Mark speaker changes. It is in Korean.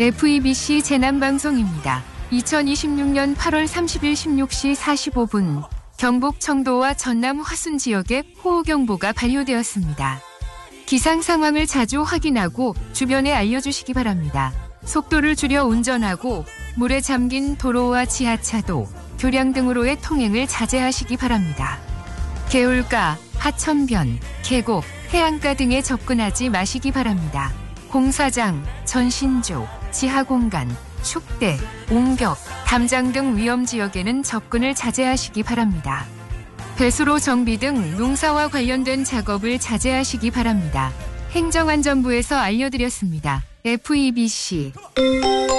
Speaker 1: FEBC 재난방송입니다. 2026년 8월 30일 16시 45분 경북 청도와 전남 화순 지역에 호우경보가 발효되었습니다. 기상 상황을 자주 확인하고 주변에 알려주시기 바랍니다. 속도를 줄여 운전하고 물에 잠긴 도로와 지하차도, 교량 등으로의 통행을 자제하시기 바랍니다. 개울가, 하천변, 계곡, 해안가 등에 접근하지 마시기 바랍니다. 공사장, 전신조, 지하공간, 축대, 옹벽, 담장 등 위험지역에는 접근을 자제하시기 바랍니다. 배수로 정비 등 농사와 관련된 작업을 자제하시기 바랍니다. 행정안전부에서 알려드렸습니다. FEBC